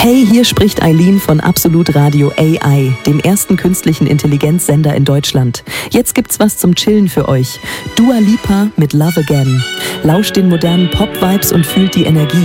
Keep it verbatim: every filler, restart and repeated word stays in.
Hey, hier spricht Eileen von Absolut Radio A I, dem ersten künstlichen Intelligenzsender in Deutschland. Jetzt gibt's was zum Chillen für euch. Dua Lipa mit Love Again. Lauscht den modernen Pop-Vibes und fühlt die Energie.